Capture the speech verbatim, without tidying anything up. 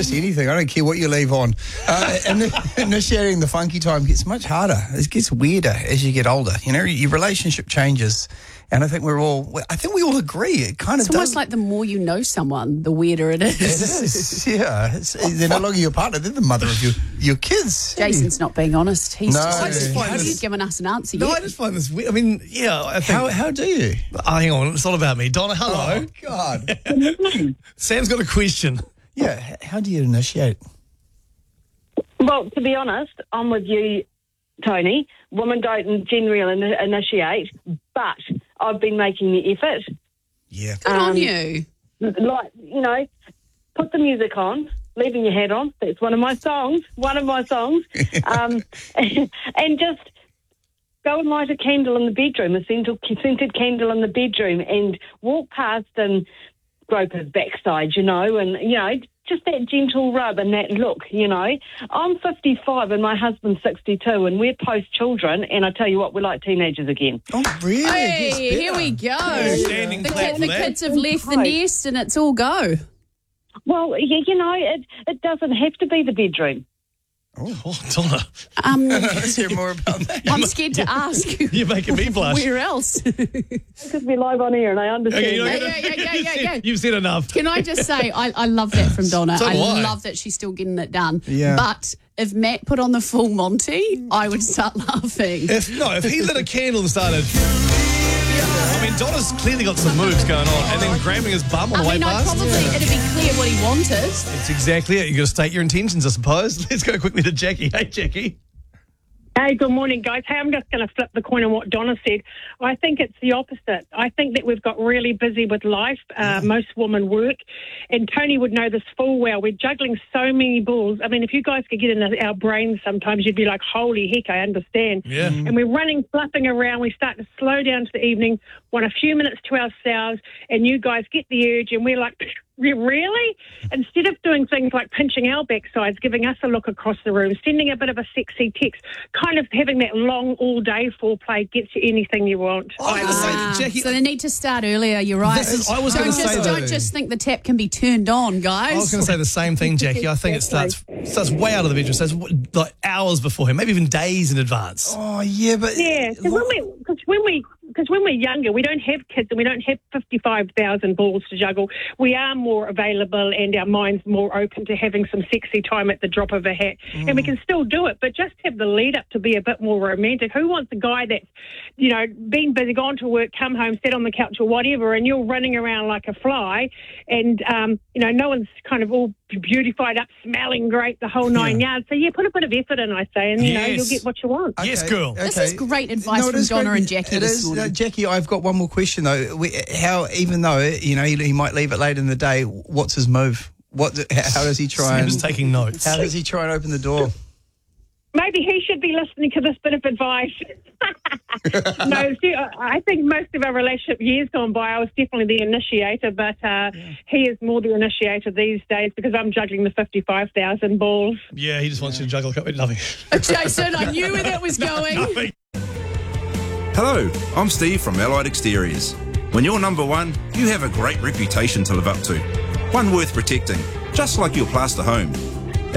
just anything. I don't care what you leave on. Uh, and initiating the funky time gets much harder. It gets weirder as you get older. You know, your relationship changes. And I think we're all, I think we all agree. It kind of It's almost like the more you know someone, the weirder it is. It is, yeah. It's, they're no longer your partner, they're the mother of your, your kids. Jason's not being honest. He's No. just, I just find he's this- given us an answer No, yet. I just find this weird. I mean, yeah, I think. How, how do you? Oh, hang on, it's not about me. Donna, hello. Oh, God. Sam's got a question. Yeah, h- how do you initiate? Well, to be honest, I'm with you, Tony. Women don't generally in- initiate, but I've been making the effort. Yeah. Good on Um, you. Like, you know, put the music on, leaving your hat on. That's one of my songs, one of my songs. um, and just go and light a candle in the bedroom, a scented, scented candle in the bedroom, and walk past and grope his backside, you know, and, you know, just that gentle rub and that look, you know. I'm fifty-five and my husband's sixty-two, and we're post-children, and I tell you what, we're like teenagers again. Oh, really? It gets Hey, here better. we go. Standing The, clap kid, for the that. kids have left the Right. nest and it's all go. Well, you, you know, it, it doesn't have to be the bedroom. Oh, Donna, Um, Let's hear more about that. I'm scared to ask. you're making me blush. Where else? Because we're live on air, and I understand Okay, you're that. not Yeah, gonna- yeah, yeah, yeah, yeah. You've said enough. Can I just say, I, I love that from Donna. So I do I. love that she's still getting it done. Yeah. But if Matt put on the full Monty, I would start laughing. If no, if he lit a candle and started, I mean, Donna's clearly got some moves going on, and then grabbing his bum on I the way mean, I past. probably, it'd be clear what he wanted. It's exactly it. You got to state your intentions, I suppose. Let's go quickly to Jackie. Hey, Jackie. Hey, good morning, guys. Hey, I'm just going to flip the coin on what Donna said. I think it's the opposite. I think that we've got really busy with life. Uh, most women work, and Tony would know this full well. We're juggling so many balls. I mean, if you guys could get in our brains sometimes, you'd be like, holy heck, I understand. Yeah. And we're running, fluffing around. We start to slow down to the evening, want a few minutes to ourselves, and you guys get the urge, and we're like, really? Instead of doing things like pinching our backsides, giving us a look across the room, sending a bit of a sexy text, kind of having that long all-day foreplay gets you anything you want. I was going to Ah, say, Jackie. so they need to start earlier. You're right. This is- I was don't gonna just, say that. don't just think the tap can be turned on, guys. I was going to say the same thing, Jackie. I think it starts starts way out of the bedroom. Starts like hours beforehand, maybe even days in advance. Oh, yeah, but... Yeah, because when we, cause when we, because when we're younger, we don't have kids and we don't have fifty-five thousand balls to juggle. We are more available and our mind's more open to having some sexy time at the drop of a hat. Mm. And we can still do it, but just have the lead up to be a bit more romantic. Who wants a guy that's, you know, been busy, gone to work, come home, sat on the couch or whatever, and you're running around like a fly and, um, you know, no one's kind of all beautified up, smelling great, the whole nine Yeah. yards. So, yeah, put a bit of effort in, I say, and, you know, Yes. you'll get what you want. Yes, girl. This is great advice it from is Donna great. and Jackie It this is. morning. Uh, Jackie, I've got one more question though. We, how, even though you know he, he might leave it late in the day, what's his move? What? How does he try and? Sam's taking notes. How does he try and open the door? Maybe he should be listening to this bit of advice. No, see, I think most of our relationship years gone by, I was definitely the initiator, but uh, yeah. he is more the initiator these days because I'm juggling the fifty-five thousand balls. Yeah, he just wants you to juggle a couple. Nothing. Jason, I knew where that was going. Nothing. Hello, I'm Steve from Allied Exteriors. When you're number one, you have a great reputation to live up to. One worth protecting, just like your plaster home.